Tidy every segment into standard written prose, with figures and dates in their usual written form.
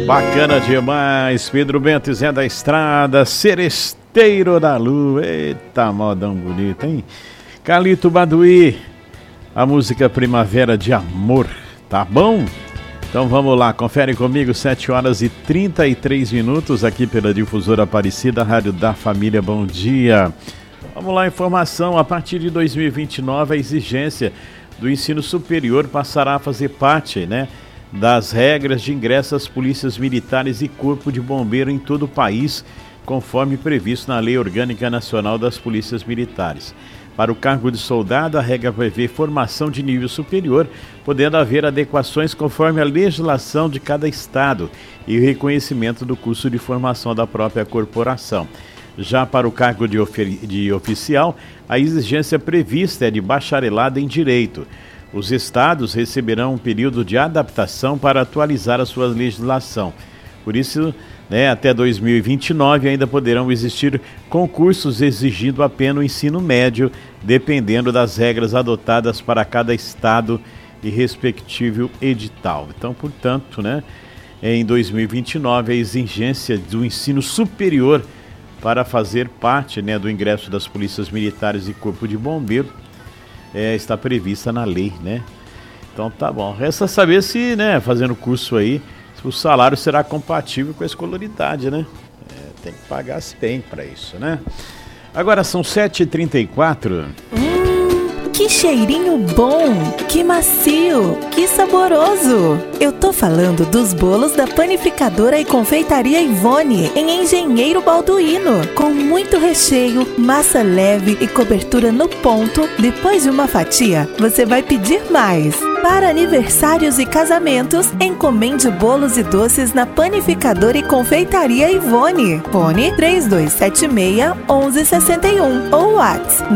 Bacana demais, Pedro Bento e Zé da Estrada, Seresteiro da Lua. Eita, modão bonito, hein? Calito Baduí, a música Primavera de Amor, tá bom? Então vamos lá, confere comigo, 7h33 aqui pela Difusora Aparecida, Rádio da Família, bom dia. Vamos lá, informação, a partir de 2029 a exigência do ensino superior passará a fazer parte, das regras de ingresso às polícias militares e corpo de bombeiro em todo o país, conforme previsto na Lei Orgânica Nacional das Polícias Militares. Para o cargo de soldado, a regra prevê formação de nível superior, podendo haver adequações conforme a legislação de cada estado e o reconhecimento do curso de formação da própria corporação. Já para o cargo de oficial, a exigência prevista é de bacharelado em Direito. Os estados receberão um período de adaptação para atualizar a sua legislação. Por isso, até 2029 ainda poderão existir concursos exigindo apenas o ensino médio, dependendo das regras adotadas para cada estado e respectivo edital. Então, portanto, em 2029 a exigência do ensino superior para fazer parte do ingresso das polícias militares e corpo de bombeiro está prevista na lei, Então tá bom. Resta saber se, fazendo curso aí, o salário será compatível com a escolaridade, tem que pagar bem para isso, Agora são 7h34. Que cheirinho bom, que macio, que saboroso. Eu tô falando dos bolos da panificadora e confeitaria Ivone, em Engenheiro Balduino, com muito recheio, massa leve e cobertura no ponto. Depois de uma fatia, você vai pedir mais. Para aniversários e casamentos, encomende bolos e doces na panificadora e confeitaria Ivone. Fone 3276-1161 ou WhatsApp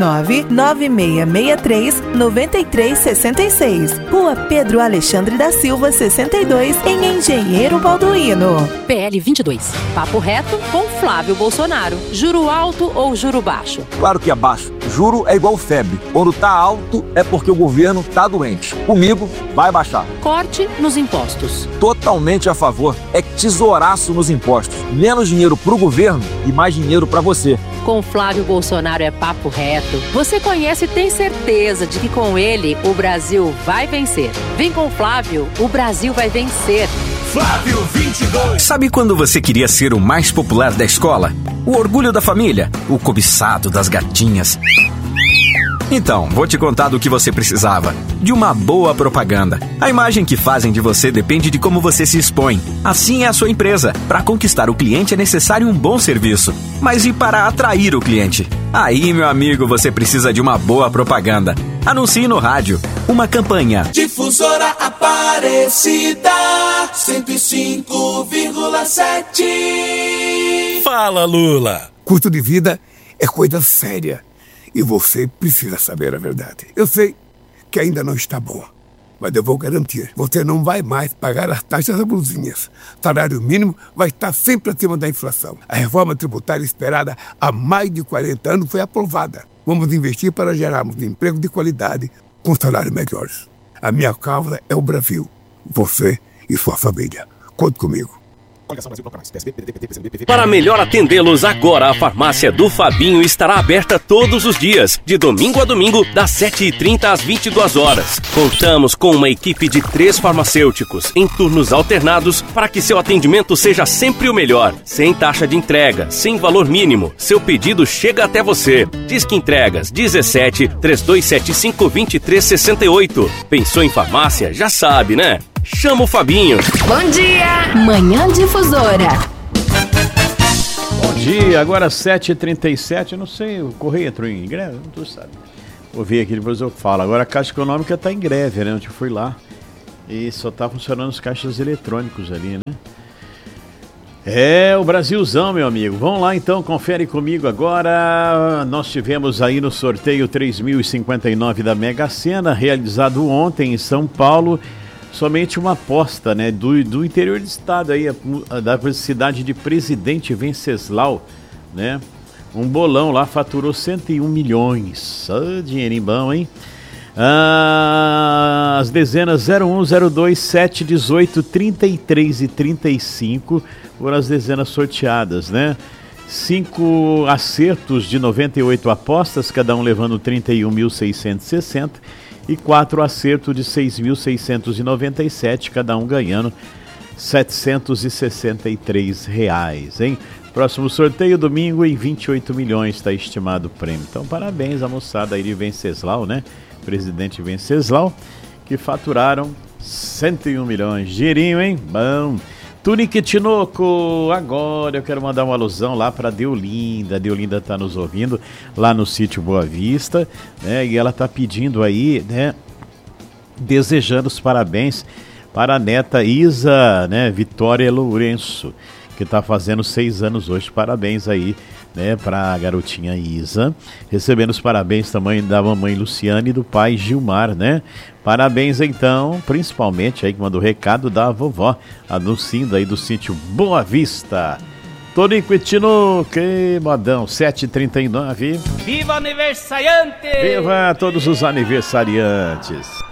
99663-9366. Rua Pedro Alexandre da Silva, 62, em Engenheiro Balduino. PL 22. Papo reto com Flávio Bolsonaro. Juro alto ou juro baixo? Claro que é baixo. Juro é igual febre. Quando tá alto é porque o governo tá doente. Comigo vai baixar. Corte nos impostos. Totalmente a favor. É tesouraço nos impostos. Menos dinheiro pro governo e mais dinheiro pra você. Com Flávio Bolsonaro é papo reto. Você conhece e tem certeza de que com ele o Brasil vai vencer. Vem com o Flávio, o Brasil vai vencer. Flávio 22. Sabe quando você queria ser o mais popular da escola? O orgulho da família? O cobiçado das gatinhas? Então, vou te contar do que você precisava. De uma boa propaganda. A imagem que fazem de você depende de como você se expõe. Assim é a sua empresa. Para conquistar o cliente é necessário um bom serviço. Mas e para atrair o cliente? Aí, meu amigo, você precisa de uma boa propaganda. Anuncie no rádio. Uma campanha. Difusora Aparecida 105,7. Fala, Lula. Custo de vida é coisa séria. E você precisa saber a verdade. Eu sei que ainda não está bom, mas eu vou garantir. Você não vai mais pagar as taxas abusivas. Salário mínimo vai estar sempre acima da inflação. A reforma tributária esperada há mais de 40 anos foi aprovada. Vamos investir para gerarmos emprego de qualidade com salários melhores. A minha causa é o Brasil. Você e sua família. Conte comigo. Para melhor atendê-los, agora a farmácia do Fabinho estará aberta todos os dias, de domingo a domingo, das 7h30 às 22 horas. Contamos com uma equipe de 3 farmacêuticos, em turnos alternados, para que seu atendimento seja sempre o melhor. Sem taxa de entrega, sem valor mínimo, seu pedido chega até você. Disque Entregas 17 3275 2368. Pensou em farmácia? Já sabe, né? Chama o Fabinho. Bom dia! Manhã Difusora. Bom dia, agora 7h37, eu não sei, o Correio entrou em greve? Não tô sabendo. Vou ver aqui, depois eu falo. Agora a Caixa Econômica está em greve, Ontem eu fui lá e só tá funcionando os caixas eletrônicos ali, É o Brasilzão, meu amigo. Vamos lá então, confere comigo agora. Nós tivemos aí no sorteio 3.059 da Mega Sena, realizado ontem em São Paulo. Somente uma aposta, do interior do estado aí, da cidade de Presidente Venceslau, Um bolão lá faturou 101 milhões. Dinheirinho bom, hein? As dezenas 01, 02, 7, 18, 33 e 35 foram as dezenas sorteadas, né? 5 acertos de 98 apostas, cada um levando 31.660, e 4 acertos de 6.697, cada um ganhando R$763, hein? Próximo sorteio, domingo, em 28 milhões está estimado o prêmio. Então, parabéns à moçada aí de Venceslau, né? Presidente Venceslau, que faturaram 101 milhões. Girinho, hein? Bom. Tunique Tinoco, agora eu quero mandar uma alusão lá para Deolinda. A Deolinda está nos ouvindo lá no sítio Boa Vista, né? E ela está pedindo aí, né? Desejando os parabéns para a neta Isa, né? Vitória Lourenço, que está fazendo 6 anos hoje. Parabéns aí, né, para a garotinha Isa. Recebendo os parabéns também da mamãe Luciane e do pai Gilmar, né? Parabéns então, principalmente aí que mandou o recado da vovó, a Dulcinda aí do sítio Boa Vista. Tonico e Tino, que modão, 7h39. Viva aniversariante! Viva todos os aniversariantes!